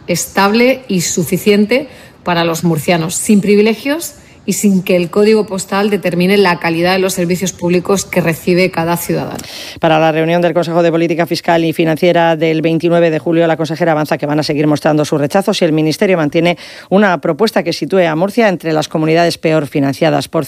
estable y suficiente para los murcianos, sin privilegios y sin que el código postal determine la calidad de los servicios públicos que recibe cada ciudadano. Para la reunión del Consejo de Política Fiscal y Financiera del 29 de julio, la consejera avanza que van a seguir mostrando su rechazo si el Ministerio mantiene una propuesta que sitúe a Murcia entre las comunidades peor financiadas. Por